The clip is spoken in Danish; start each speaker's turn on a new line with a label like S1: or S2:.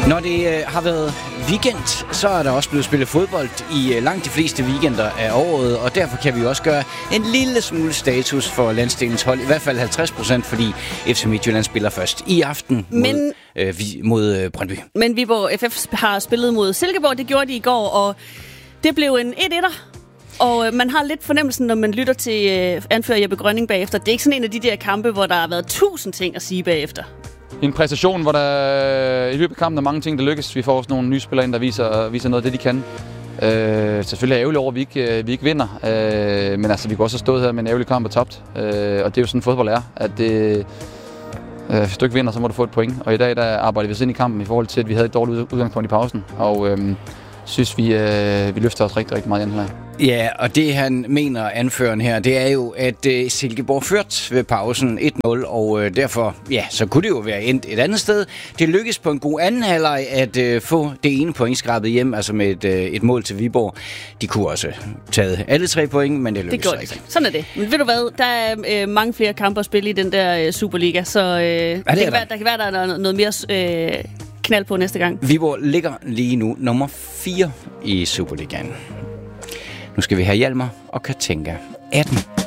S1: Når det har været weekend, så er der også blevet spillet fodbold i langt de fleste weekender af året, og derfor kan vi også gøre en lille smule status for landsdelens hold, i hvert fald 50%, fordi FC Midtjylland spiller først i aften mod Brøndby.
S2: Men Viborg FF har spillet mod Silkeborg, det gjorde de i går, og det blev en 1-1'er. Og man har lidt fornemmelsen, når man lytter til anfører Jeppe Grønning bagefter. Det er ikke sådan en af de der kampe, hvor der har været 1000 ting at sige bagefter.
S3: En præstation, hvor der i løbet af kampen er mange ting, der lykkes. Vi får også nogle nye spillere ind, der viser noget af det, de kan. Selvfølgelig er jeg ærgerlig over, at vi ikke vinder. Men altså, vi kunne også have stået her med en ærgerlig kamp og tabt. Og det er jo sådan, fodbold er. At hvis du ikke vinder, så må du få et point. Og i dag der arbejder vi os ind i kampen i forhold til, at vi havde et dårligt udgangspunkt i pausen. Og synes, vi løfter os rigtig, rigtig meget i anden halvleg.
S1: Ja, og det han mener, anføreren her, det er jo, at Silkeborg ført ved pausen 1-0, og derfor, ja, så kunne det jo være endt et andet sted. Det lykkedes på en god anden halvleg at få det ene point skrabet hjem, altså med et mål til Viborg. De kunne også taget alle 3 point, men det lykkedes ikke.
S2: Sådan er det. Men ved du hvad, der er mange flere kampe at spille i den der Superliga, så der kan være, der er noget mere knald på næste gang.
S1: Viborg ligger lige nu nummer 4 i Superligaen. Nu skal vi have Hjalmar og Katinka 18.